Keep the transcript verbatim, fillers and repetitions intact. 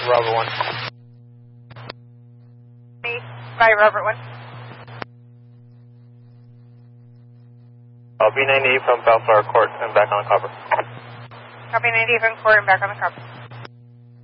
Robert one. By Robert one. Uh, B ninety-eight from Bellflower Court and back on the copper. Copy ninety-eight from Court and back on the copper.